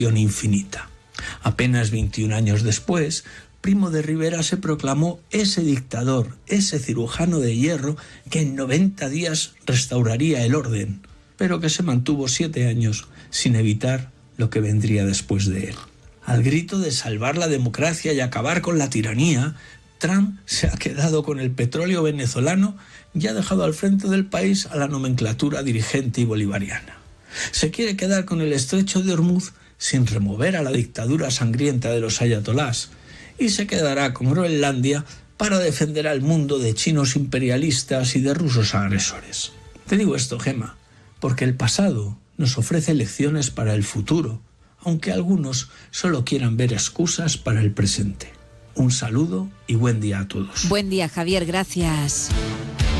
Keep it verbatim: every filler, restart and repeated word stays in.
infinita. Apenas veintiún años después, Primo de Rivera se proclamó ese dictador, ese cirujano de hierro que en noventa días restauraría el orden, pero que se mantuvo siete años sin evitar lo que vendría después de él. Al grito de salvar la democracia y acabar con la tiranía, Trump se ha quedado con el petróleo venezolano y ha dejado al frente del país a la nomenclatura dirigente y bolivariana. Se quiere quedar con el estrecho de Hormuz sin remover a la dictadura sangrienta de los ayatolás, y se quedará con Groenlandia para defender al mundo de chinos imperialistas y de rusos agresores. Te digo esto, Gema, porque el pasado nos ofrece lecciones para el futuro, aunque algunos solo quieran ver excusas para el presente. Un saludo y buen día a todos. Buen día, Javier, gracias.